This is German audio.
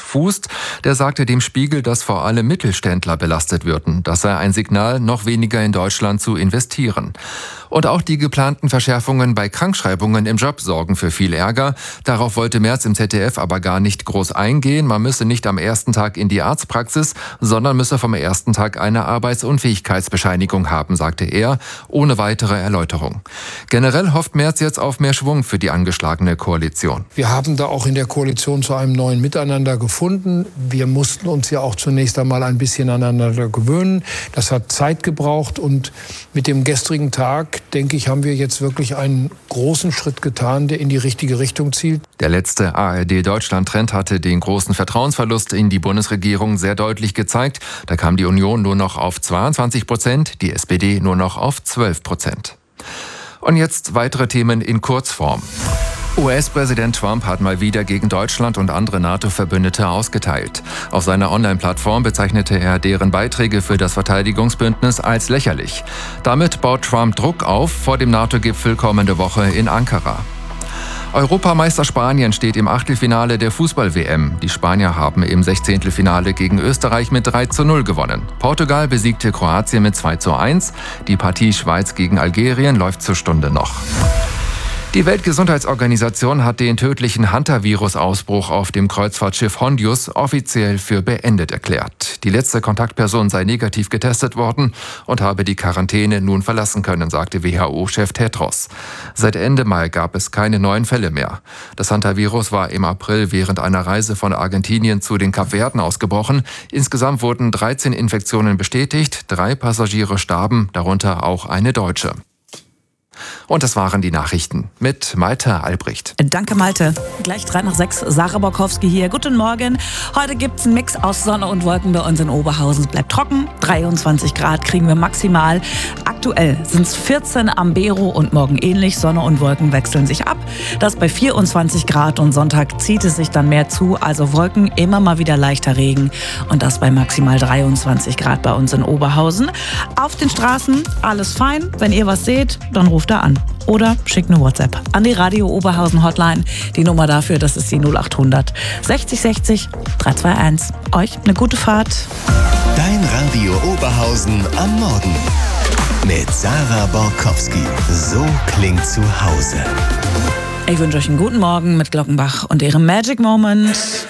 fußt. Der sagte dem Spiegel, dass vor allem Mittelständler belastet würden. Das sei ein Signal, noch weniger in Deutschland zu investieren. Und auch die geplanten Verschärfungen bei Krankschreibungen im Job sorgen für viel Ärger. Darauf wollte Merz im ZDF aber gar nicht groß eingehen. Man müsse nicht am ersten Tag in die Arztpraxis, sondern müsse vom ersten Tag eine Arbeitsunfähigkeitsbescheinigung haben, sagte er, ohne weitere Erläuterung. Generell hofft Merz jetzt auf mehr Schwung für die angeschlagene Koalition. Wir haben da auch in der Koalition zu einem neuen Miteinander gefunden. Wir mussten uns ja auch zunächst einmal ein bisschen aneinander gewöhnen. Das hat Zeit gebraucht und mit dem gestrigen Tag, denke ich, haben wir jetzt wirklich einen großen Schritt getan, der in die richtige Richtung zielt. Der letzte ARD-Deutschland-Trend hatte den großen Vertrauensverlust in die Bundesregierung sehr deutlich gezeigt. Da kam die Union nur noch auf 22%, die SPD nur noch auf 12%. Und jetzt weitere Themen in Kurzform. US-Präsident Trump hat mal wieder gegen Deutschland und andere NATO-Verbündete ausgeteilt. Auf seiner Online-Plattform bezeichnete er deren Beiträge für das Verteidigungsbündnis als lächerlich. Damit baut Trump Druck auf vor dem NATO-Gipfel kommende Woche in Ankara. Europameister Spanien steht im Achtelfinale der Fußball-WM. Die Spanier haben im 16. gegen Österreich mit 3:0 gewonnen. Portugal besiegte Kroatien mit 2:1. Die Partie Schweiz gegen Algerien läuft zur Stunde noch. Die Weltgesundheitsorganisation hat den tödlichen Hantavirus-Ausbruch auf dem Kreuzfahrtschiff Hondius offiziell für beendet erklärt. Die letzte Kontaktperson sei negativ getestet worden und habe die Quarantäne nun verlassen können, sagte WHO-Chef Tedros. Seit Ende Mai gab es keine neuen Fälle mehr. Das Hantavirus war im April während einer Reise von Argentinien zu den Kapverden ausgebrochen. Insgesamt wurden 13 Infektionen bestätigt, 3 Passagiere starben, darunter auch eine Deutsche. Und das waren die Nachrichten mit Malte Albrecht. Danke, Malte. Gleich 6:03, Sarah Borkowski hier. Guten Morgen. Heute gibt's einen Mix aus Sonne und Wolken bei uns in Oberhausen. Es bleibt trocken. 23 Grad kriegen wir maximal. Aktuell sind's 14 am Bero und morgen ähnlich. Sonne und Wolken wechseln sich ab. Das bei 24 Grad und Sonntag zieht es sich dann mehr zu. Also Wolken, immer mal wieder leichter Regen. Und das bei maximal 23 Grad bei uns in Oberhausen. Auf den Straßen alles fein. Wenn ihr was seht, dann ruft da an. Oder schickt eine WhatsApp an die Radio Oberhausen Hotline. Die Nummer dafür, das ist die 0800 60 60 321. Euch eine gute Fahrt. Dein Radio Oberhausen am Morgen. Mit Sarah Borkowski. So klingt zu Hause. Ich wünsche euch einen guten Morgen mit Glockenbach und ihrem Magic Moment.